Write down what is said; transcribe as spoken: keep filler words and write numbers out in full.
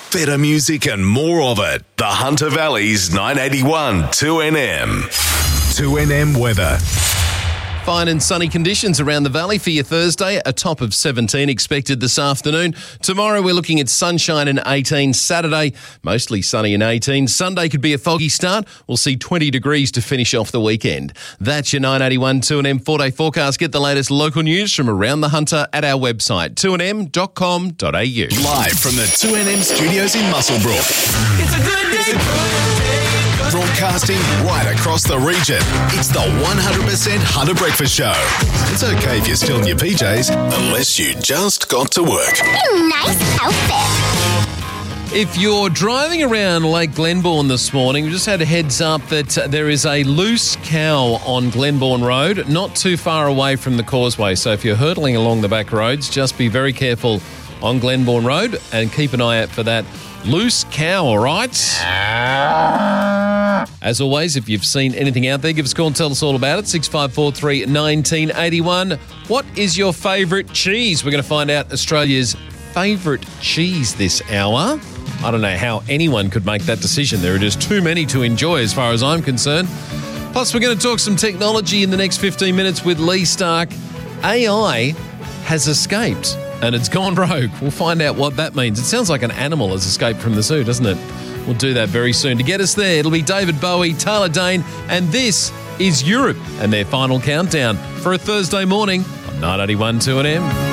better music and more of it. The Hunter Valley's nine eighty-one two N M. two N M weather. Fine and sunny conditions around the valley for your Thursday. A top of seventeen expected this afternoon. Tomorrow we're looking at sunshine and eighteen. Saturday, mostly sunny and eighteen. Sunday could be a foggy start. We'll see twenty degrees to finish off the weekend. That's your nine eighty-one two N M four-day forecast. Get the latest local news from around the Hunter at our website, two n m dot com dot a u. Live from the two N M studios in Muswellbrook. It's a good day. Broadcasting right across the region. It's the one hundred percent Hunter Breakfast Show. It's okay if you're still in your P Js, unless you just got to work. Nice outfit. If you're driving around Lake Glenbourne this morning, we just had a heads up that uh, there is a loose cow on Glenbourne Road, not too far away from the causeway. So if you're hurtling along the back roads, just be very careful on Glenbourne Road and keep an eye out for that loose cow, all right? As always, if you've seen anything out there, give us a call and tell us all about it. six five four three, one nine eight one. What is your favourite cheese? We're going to find out Australia's favourite cheese this hour. I don't know how anyone could make that decision. There are just too many to enjoy as far as I'm concerned. Plus, we're going to talk some technology in the next fifteen minutes with Lee Stark. A I has escaped and it's gone rogue. We'll find out what that means. It sounds like an animal has escaped from the zoo, doesn't it? We'll do that very soon. To get us there, it'll be David Bowie, Taylor Dane, and this is Europe and their final countdown for a Thursday morning on nine eighty-one two N M.